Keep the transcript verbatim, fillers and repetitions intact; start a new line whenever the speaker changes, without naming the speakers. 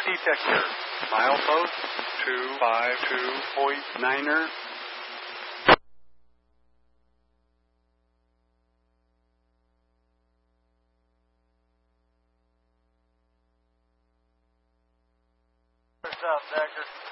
detector. Milepost two five two point niner.
What's up, Vector?